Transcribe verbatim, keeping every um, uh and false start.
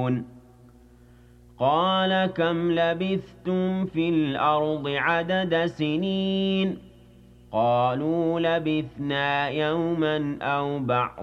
قَالَ كَمْ لَبِثْتُمْ فِي الْأَرْضِ عَدَدَ سِنِينَ قَالُوا لَبِثْنَا يَوْمًا أَوْ بَعْضَ